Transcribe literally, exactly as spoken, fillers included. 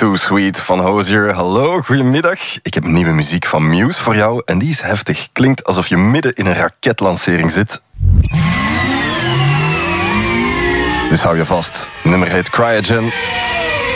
Too Sweet van Hozier. Hallo, goedemiddag. Ik heb nieuwe muziek van Muse voor jou en die is heftig. Klinkt alsof je midden in een raketlancering zit. Dus hou je vast. Het nummer heet Cryogen.